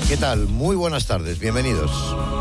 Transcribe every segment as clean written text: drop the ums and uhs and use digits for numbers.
¿Qué tal? Muy buenas tardes, bienvenidos.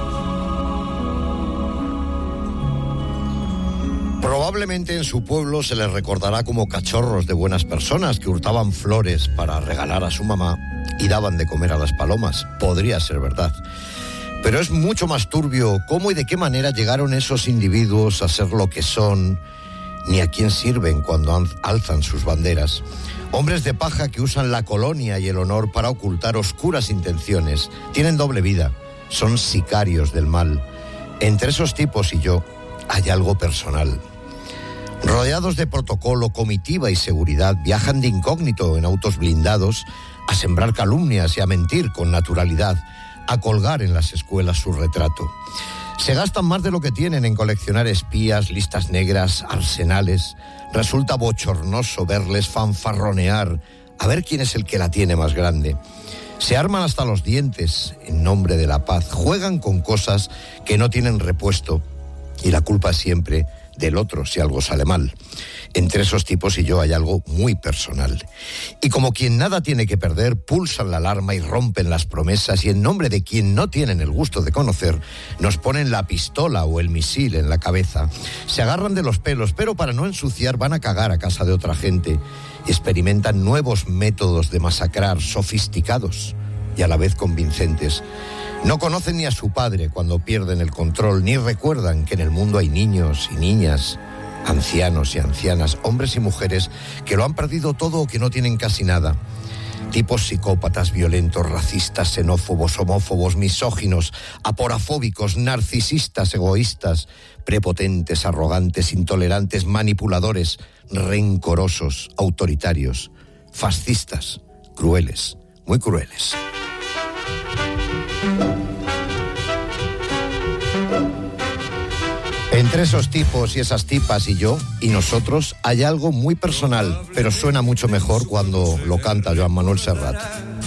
Probablemente en su pueblo se les recordará como cachorros de buenas personas que hurtaban flores para regalar a su mamá y daban de comer a las palomas. Podría ser verdad. Pero es mucho más turbio cómo y de qué manera llegaron esos individuos a ser lo que son, ni a quién sirven cuando alzan sus banderas. Hombres de paja que usan la colonia y el honor para ocultar oscuras intenciones. Tienen doble vida, son sicarios del mal. Entre esos tipos y yo hay algo personal. Rodeados de protocolo, comitiva y seguridad, viajan de incógnito en autos blindados a sembrar calumnias y a mentir con naturalidad, a colgar en las escuelas su retrato. Se gastan más de lo que tienen en coleccionar espías, listas negras, arsenales. Resulta bochornoso verles fanfarronear, a ver quién es el que la tiene más grande. Se arman hasta los dientes en nombre de la paz, juegan con cosas que no tienen repuesto y la culpa es siempre del otro si algo sale mal. Entre esos tipos y yo hay algo muy personal. Y como quien nada tiene que perder, pulsan la alarma y rompen las promesas y en nombre de quien no tienen el gusto de conocer, nos ponen la pistola o el misil en la cabeza. Se agarran de los pelos, pero para no ensuciar van a cagar a casa de otra gente. Experimentan nuevos métodos de masacrar, sofisticados y a la vez convincentes. No conocen ni a su padre cuando pierden el control, ni recuerdan que en el mundo hay niños y niñas, ancianos y ancianas, hombres y mujeres que lo han perdido todo o que no tienen casi nada. Tipos psicópatas, violentos, racistas, xenófobos, homófobos, misóginos, aporafóbicos, narcisistas, egoístas, prepotentes, arrogantes, intolerantes, manipuladores, rencorosos, autoritarios, fascistas, crueles, muy crueles. Entre esos tipos y esas tipas y yo y nosotros hay algo muy personal, pero suena mucho mejor cuando lo canta Joan Manuel Serrat.